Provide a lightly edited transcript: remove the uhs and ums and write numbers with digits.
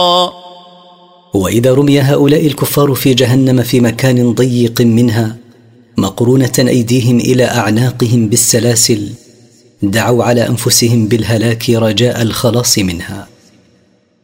وإذا رمي هؤلاء الكفار في جهنم في مكان ضيق منها مقرونة أيديهم إلى أعناقهم بالسلاسل دعوا على أنفسهم بالهلاك رجاء الخلاص منها.